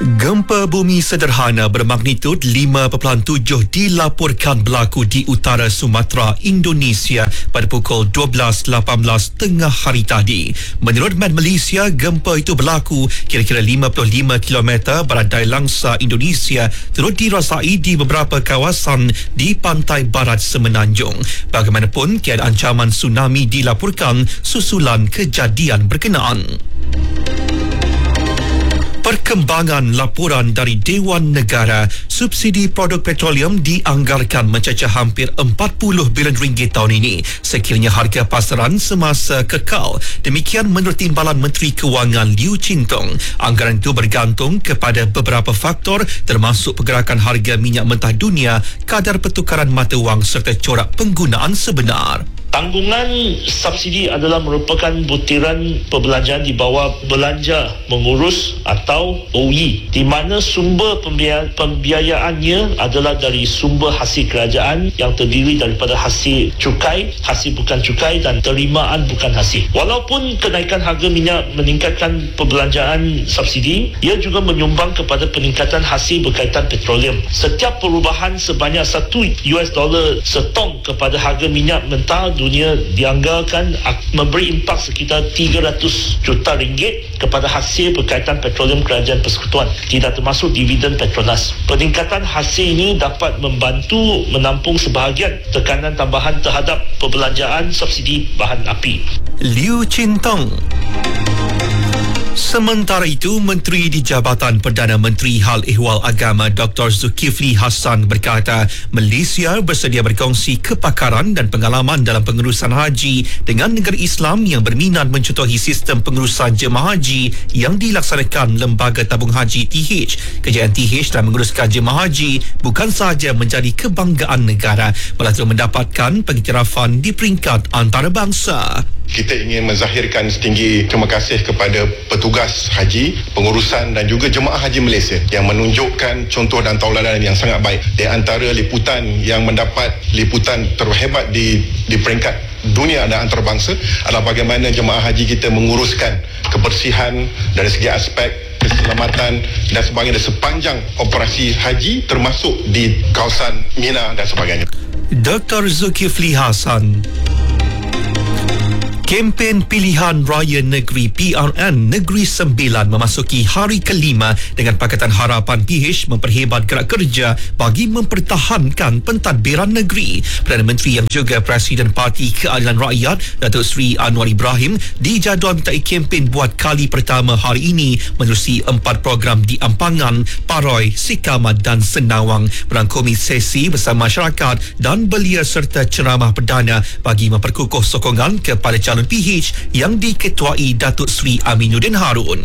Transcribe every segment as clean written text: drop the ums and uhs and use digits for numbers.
Gempa bumi sederhana bermagnitud 5.7 dilaporkan berlaku di utara Sumatera, Indonesia pada pukul 12.18 tengah hari tadi. Menurut Met Malaysia, gempa itu berlaku kira-kira 55 km barat Langsa, Indonesia, turut dirasai di beberapa kawasan di pantai barat Semenanjung. Bagaimanapun, tiada ancaman tsunami dilaporkan susulan kejadian berkenaan. Perkembangan laporan dari Dewan Negara, subsidi produk petroleum dianggarkan mencecah hampir 40 bilion ringgit tahun ini sekiranya harga pasaran semasa kekal. Demikian menurut Timbalan Menteri Kewangan Liew Chin Tong. Anggaran itu bergantung kepada beberapa faktor termasuk pergerakan harga minyak mentah dunia, kadar pertukaran mata wang serta corak penggunaan sebenar. Tanggungan subsidi adalah merupakan butiran perbelanjaan di bawah belanja mengurus atau OE, di mana sumber pembiayaannya adalah dari sumber hasil kerajaan yang terdiri daripada hasil cukai, hasil bukan cukai dan terimaan bukan hasil. Walaupun kenaikan harga minyak meningkatkan perbelanjaan subsidi, ia juga menyumbang kepada peningkatan hasil berkaitan petroleum. Setiap perubahan sebanyak $1 setong kepada harga minyak mentah dunia dianggarkan memberi impak sekitar 300 juta ringgit kepada hasil berkaitan petroleum kerajaan persekutuan, tidak termasuk dividen Petronas. Peningkatan hasil ini dapat membantu menampung sebahagian tekanan tambahan terhadap perbelanjaan subsidi bahan api. Liew Chin Tong. Sementara itu, Menteri di Jabatan Perdana Menteri Hal Ehwal Agama Dr. Zulkifli Hassan berkata Malaysia bersedia berkongsi kepakaran dan pengalaman dalam pengurusan haji dengan negara Islam yang berminat mencontohi sistem pengurusan jemaah haji yang dilaksanakan Lembaga Tabung Haji TH. Kejayaan TH dalam menguruskan jemaah haji bukan sahaja menjadi kebanggaan negara, malah mendapatkan pengiktirafan di peringkat antarabangsa. Kita ingin menzahirkan setinggi terima kasih kepada petugas haji, pengurusan dan juga jemaah haji Malaysia yang menunjukkan contoh dan tauladan yang sangat baik. Di antara liputan yang mendapat liputan terhebat di peringkat dunia dan antarabangsa adalah bagaimana jemaah haji kita menguruskan kebersihan dari segi aspek keselamatan dan sebagainya sepanjang operasi haji termasuk di kawasan Mina dan sebagainya. Dr. Zulkifli Hassan. Kempen Pilihan Raya Negeri PRN Negeri Sembilan memasuki hari kelima dengan Pakatan Harapan PH memperhebat gerak kerja bagi mempertahankan pentadbiran negeri. Perdana Menteri yang juga Presiden Parti Keadilan Rakyat Datuk Seri Anwar Ibrahim dijadual mintai kempen buat kali pertama hari ini menerusi 4 program di Ampangan, Paroi, Sikamat dan Senawang, merangkumi sesi bersama masyarakat dan belia serta ceramah perdana bagi memperkukuh sokongan kepada calon PH yang diketuai Datuk Seri Aminuddin Harun.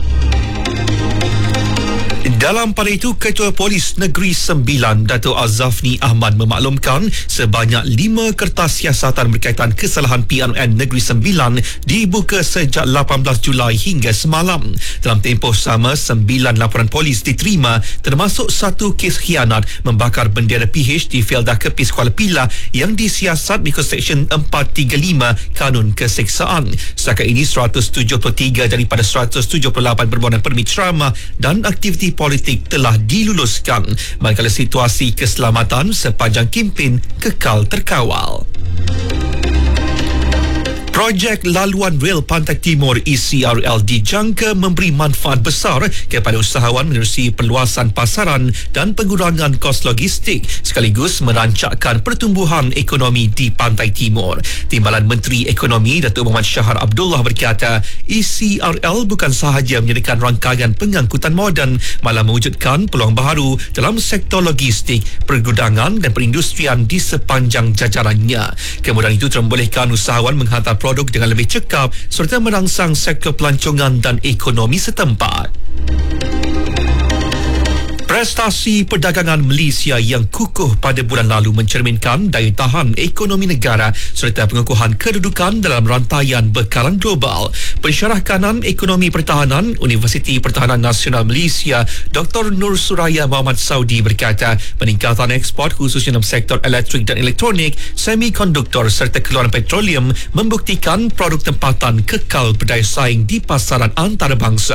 Dalam pada itu, Ketua Polis Negeri Sembilan Datuk Azafni Ahmad memaklumkan sebanyak 5 kertas siasatan berkaitan kesalahan PRN Negeri Sembilan dibuka sejak 18 Julai hingga semalam. Dalam tempoh sama, 9 laporan polis diterima termasuk 1 kes khianat membakar bendera PH di Felda Kepis Kuala Pilah yang disiasat mengikut Seksyen 435 Kanun Keseksaan. Setakat ini 173 daripada 178 permohonan permit ceramah dan aktiviti politik telah diluluskan, manakala situasi keselamatan sepanjang kempen kekal terkawal. Projek Laluan Rel Pantai Timur ECRL dijangka memberi manfaat besar kepada usahawan menerusi perluasan pasaran dan pengurangan kos logistik sekaligus merancakkan pertumbuhan ekonomi di Pantai Timur. Timbalan Menteri Ekonomi Datuk Muhammad Shahar Abdullah berkata ECRL bukan sahaja menyediakan rangkaian pengangkutan moden, malah mewujudkan peluang baru dalam sektor logistik, pergudangan dan perindustrian di sepanjang jajarannya. Kemudahan itu membolehkan usahawan menghantar produk dengan lebih cekap serta merangsang sektor pelancongan dan ekonomi setempat. Prestasi perdagangan Malaysia yang kukuh pada bulan lalu mencerminkan daya tahan ekonomi negara serta pengukuhan kedudukan dalam rantaian bekalan global. Pensyarah Kanan Ekonomi Pertahanan Universiti Pertahanan Nasional Malaysia Dr. Nur Suraya Muhammad Saudi berkata peningkatan ekspor khususnya dalam sektor elektrik dan elektronik, semikonduktor serta keluaran petroleum membuktikan produk tempatan kekal berdaya saing di pasaran antarabangsa.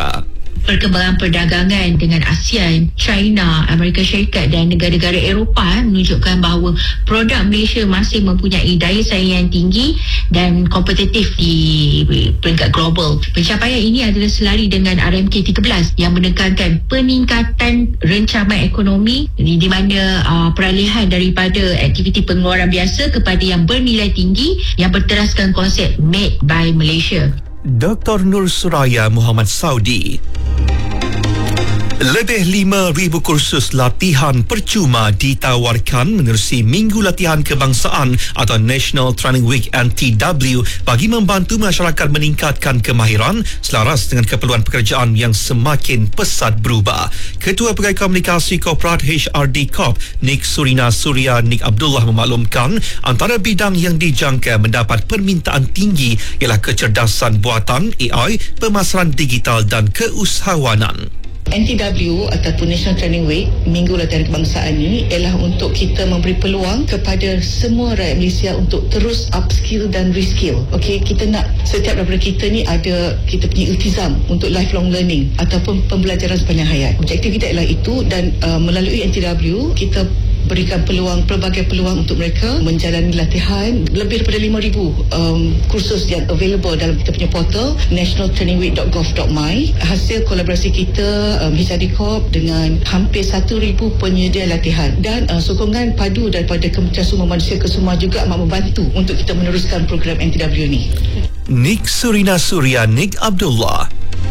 Perkembangan perdagangan dengan ASEAN, China, Amerika Syarikat dan negara-negara Eropah menunjukkan bahawa produk Malaysia masih mempunyai daya saing yang tinggi dan kompetitif di peringkat global. Pencapaian ini adalah selari dengan RMK 13 yang menekankan peningkatan rencaman ekonomi di mana peralihan daripada aktiviti pengeluaran biasa kepada yang bernilai tinggi yang berteraskan konsep Made by Malaysia. Dr. Nur Suraya Muhammad Saudi. Lebih 5,000 kursus latihan percuma ditawarkan menerusi Minggu Latihan Kebangsaan atau National Training Week NTW bagi membantu masyarakat meningkatkan kemahiran selaras dengan keperluan pekerjaan yang semakin pesat berubah. Ketua Pegawai Komunikasi Korporat HRD Corp, Nik Surina Surya Nik Abdullah memaklumkan antara bidang yang dijangka mendapat permintaan tinggi ialah kecerdasan buatan AI, pemasaran digital dan keusahawanan. NTW ataupun National Training Week, Minggu Latihan Kebangsaan ini ialah untuk kita memberi peluang kepada semua rakyat Malaysia untuk terus upskill dan reskill. Okey, kita nak setiap daripada kita ni ada kita punya iltizam untuk lifelong learning ataupun pembelajaran sepanjang hayat. Objektif kita ialah itu dan melalui NTW kita berikan pelbagai peluang untuk mereka menjalani latihan. Lebih daripada 5,000 kursus yang available dalam kita punya portal nationaltrainingweek.gov.my. Hasil kolaborasi kita HRD Corp dengan hampir 1,000 penyedia latihan dan sokongan padu daripada Kementerian Sumber Manusia Kesemua juga amat membantu untuk kita meneruskan program NTW ni. Nik Surina Surya Nik Abdullah.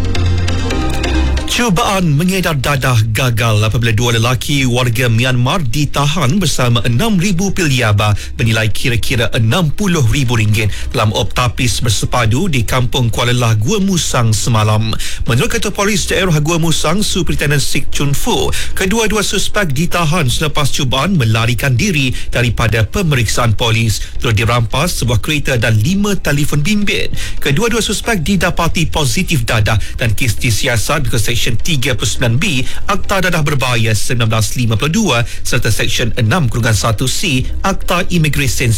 Cubaan mengedar dadah gagal apabila dua lelaki warga Myanmar ditahan bersama 6,000 pil yaba bernilai kira-kira RM60,000 dalam optapis bersepadu di kampung Kuala Lah, Gua Musang semalam. Menurut Ketua Polis Daerah Gua Musang, Superintendent Sik Chun Fo, kedua-dua suspek ditahan selepas cubaan melarikan diri daripada pemeriksaan polis. Terus dirampas sebuah kereta dan 5 telefon bimbit. Kedua-dua suspek didapati positif dadah dan kes disiasat ke Seksyen 39B Akta Dadah Berbahaya 1952 serta Seksyen 6-1C Akta Imigresen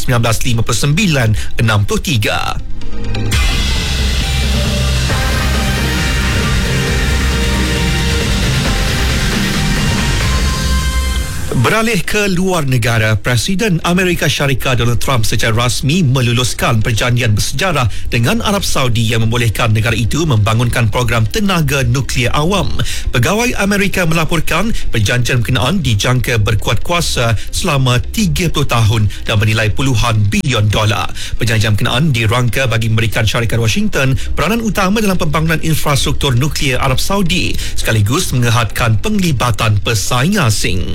1959-63. Beralih ke luar negara, Presiden Amerika Syarikat Donald Trump secara rasmi meluluskan perjanjian bersejarah dengan Arab Saudi yang membolehkan negara itu membangunkan program tenaga nuklear awam. Pegawai Amerika melaporkan perjanjian berkenaan dijangka berkuat kuasa selama 30 tahun dan bernilai puluhan bilion dolar. Perjanjian berkenaan dirangka bagi memberikan syarikat Washington peranan utama dalam pembangunan infrastruktur nuklear Arab Saudi sekaligus menghadkan penglibatan pesaing asing.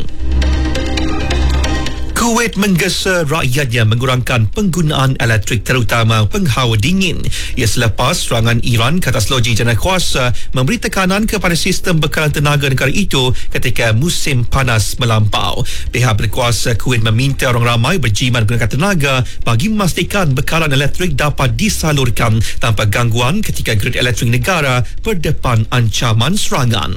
Kuwait menggesa rakyatnya mengurangkan penggunaan elektrik terutama penghawa dingin. Ia selepas serangan Iran ke atas loji jenayah memberi tekanan kepada sistem bekalan tenaga negara itu ketika musim panas melampau. Pihak berkuasa Kuwait meminta orang ramai berjimat menggunakan tenaga bagi memastikan bekalan elektrik dapat disalurkan tanpa gangguan ketika grid elektrik negara berdepan ancaman serangan.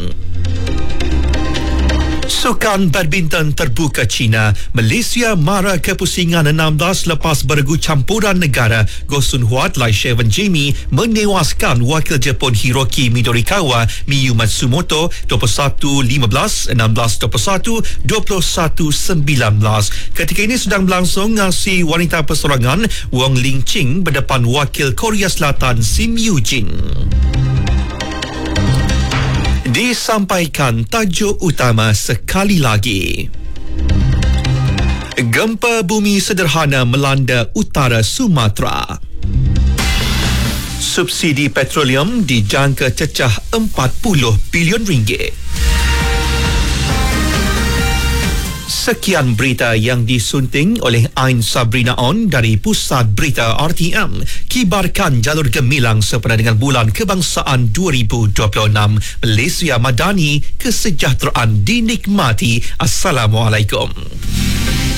Sukan badminton terbuka China, Malaysia mara kepusingan 16 lepas beregu campuran negara. Go Sun Huat, Lai Shewan Jamie menewaskan wakil Jepun Hiroki Midorikawa Miyu Matsumoto 21-15, 16-21, 21-19. Ketika ini sedang berlangsung aksi wanita persorangan, Wong Ling Ching berdepan wakil Korea Selatan Sim Yoo Jin. Disampaikan tajuk utama sekali lagi. Gempa bumi sederhana melanda utara Sumatera. Subsidi petroleum dijangka cecah 40 bilion ringgit. Sekian berita yang disunting oleh Ain Sabrina On dari Pusat Berita RTM. Kibarkan jalur gemilang sempena dengan Bulan Kebangsaan 2026. Malaysia Madani, kesejahteraan dinikmati. Assalamualaikum.